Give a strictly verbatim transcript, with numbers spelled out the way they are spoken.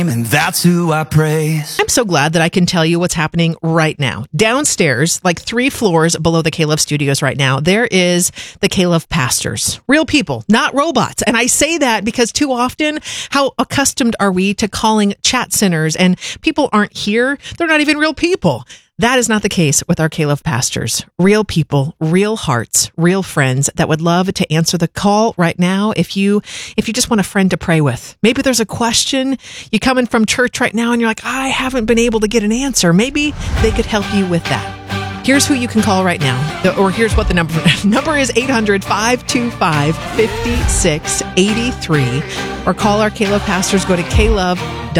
And that's who I praise. I'm so glad that I can tell you what's happening right now. Downstairs, like three floors below the K-Love Studios right now, there is the K-Love Pastors. Real people, not robots. And I say that because too often, how accustomed are we to calling chat centers and people aren't here? They're not even real people. That is not the case with our K-Love Pastors. Real people, real hearts, real friends that would love to answer the call right now if you if you just want a friend to pray with. Maybe there's a question. You come in from church right now and you're like, I haven't been able to get an answer. Maybe they could help you with that. Here's who you can call right now. Or here's what the number number is eight hundred, five two five, five six eight three. Or call our K-Love Pastors. Go to K Love dot